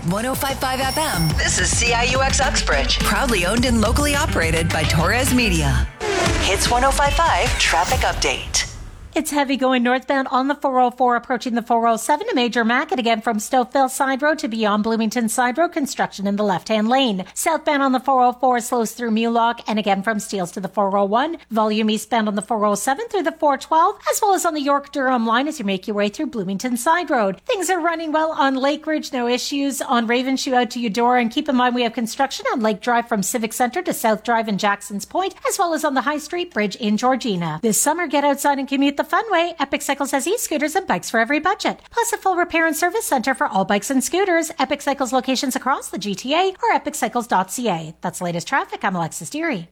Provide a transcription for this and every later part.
105.5 FM. This is CIUX Uxbridge. Proudly owned and locally operated by Torres Media. Hits 105.5 traffic update. It's heavy going northbound on the 404 approaching the 407 to Major Mac, and again from Stouffville Side Road to beyond Bloomington Side Road, construction in the left-hand lane. Southbound on the 404 slows through Mulock, and again from Steeles to the 401. Volume eastbound on the 407 through the 412, as well as on the York-Durham line as you make your way through Bloomington Side Road. Things are running well on Lake Ridge, no issues on Ravenshoe out to Eudora, and keep in mind we have construction on Lake Drive from Civic Centre to South Drive in Jackson's Point, as well as on the High Street Bridge in Georgina. This summer, get outside and commute the fun way. Epic Cycles has e-scooters and bikes for every budget, plus a full repair and service center for all bikes and scooters. Epic Cycles locations across the GTA or epiccycles.ca. That's the latest traffic. I'm Alexis Deary.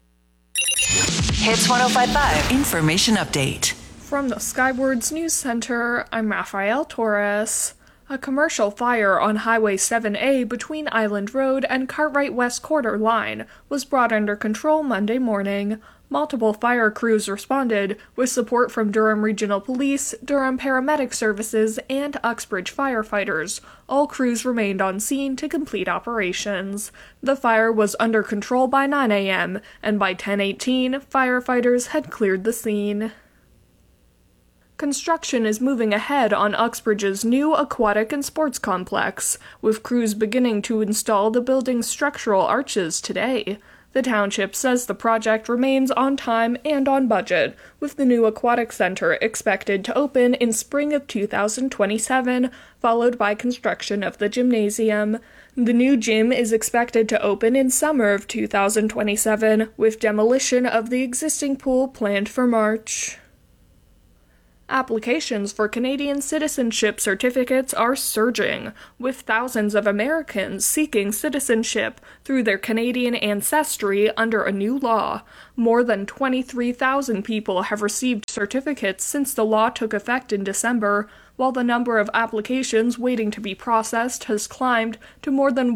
Hits 105.5 information update. From the Skywards News Center, I'm Rafael Torres. A commercial fire on Highway 7A between Island Road and Cartwright West Quarter Line was brought under control Monday morning. Multiple fire crews responded, with support from Durham Regional Police, Durham Paramedic Services, and Uxbridge firefighters. All crews remained on scene to complete operations. The fire was under control by 9 a.m., and by 10:18, firefighters had cleared the scene. Construction is moving ahead on Uxbridge's new aquatic and sports complex, with crews beginning to install the building's structural arches today. The township says the project remains on time and on budget, with the new aquatic center expected to open in spring of 2027, followed by construction of the gymnasium. The new gym is expected to open in summer of 2027, with demolition of the existing pool planned for March. Applications for Canadian citizenship certificates are surging, with thousands of Americans seeking citizenship through their Canadian ancestry under a new law. More than 23,000 people have received certificates since the law took effect in December, while the number of applications waiting to be processed has climbed to more than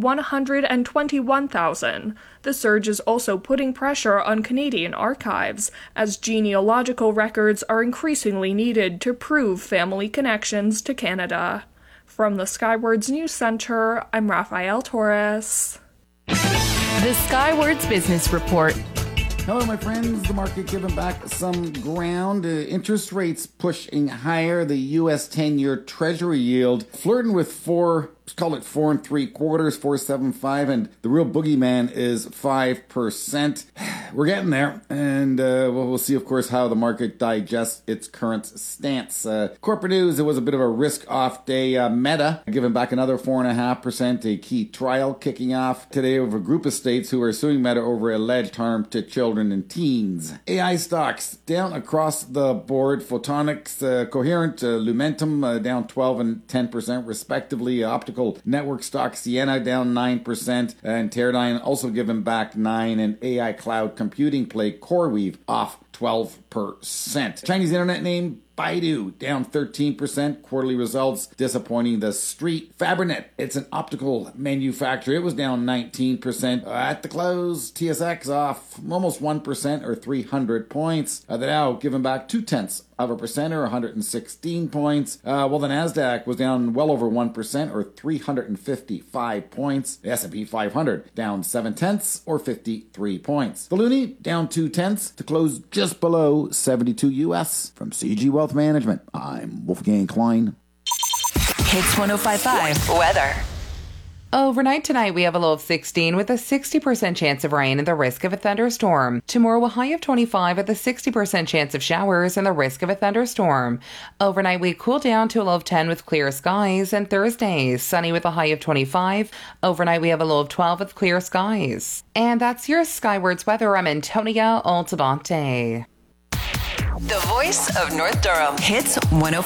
121,000. The surge is also putting pressure on Canadian archives, as genealogical records are increasingly needed to prove family connections to Canada. From the Skywards News Center, I'm Rafael Torres. The Skywards Business Report. Hello, my friends. The market giving back some ground. Interest rates pushing higher. The U.S. 10-year Treasury yield flirting with 4 3/4, 4.75, and the real boogeyman is 5%. We're getting there, and we'll see, of course, how the market digests its current stance. Corporate news, it was a bit of a risk-off day. Meta giving back another 4.5%, a key trial kicking off today of a group of states who are suing Meta over alleged harm to children and teens. AI stocks down across the board. Photonics, Coherent, Lumentum down 12 and 10% respectively. Optical network stock Ciena down 9%, and Teradyne also giving back 9%, and AI cloud computing play CoreWeave off 12%. Chinese internet name Baidu down 13%. Quarterly results disappointing the street. Fabrinet, it's an optical manufacturer. It was down 19%. At the close, TSX off almost 1% or 300 points. The Dow giving back 0.2% or 116 points. While the Nasdaq was down well over 1% or 355 points. The S&P 500 down 0.7 or 53 points. The Loonie down 0.2 to close just below 72 US. From CG Wealth Management, I'm Wolfgang Klein. Hits 105.5 weather. Overnight tonight, we have a low of 16 with a 60% chance of rain and the risk of a thunderstorm. Tomorrow, a high of 25 with a 60% chance of showers and the risk of a thunderstorm. Overnight, we cool down to a low of 10 with clear skies, and Thursday, sunny with a high of 25. Overnight, we have a low of 12 with clear skies. And that's your Skywards weather. I'm Antonia Altabante. The voice of North Durham. Hits 105.5.